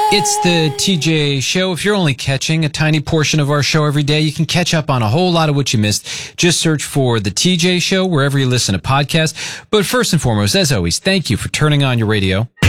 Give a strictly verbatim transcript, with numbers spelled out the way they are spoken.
It's the T J Show. If you're only catching a tiny portion of our show every day, you can catch up on a whole lot of what you missed. Just search for the T J Show wherever you listen to podcasts. But first and foremost, as always, thank you for turning on your radio